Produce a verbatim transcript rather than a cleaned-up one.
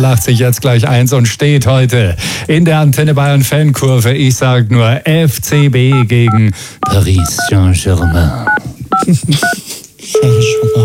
lacht sich jetzt gleich eins und steht heute in der Antenne Bayern Fankurve. Ich sag nur F C B gegen Paris Saint-Germain.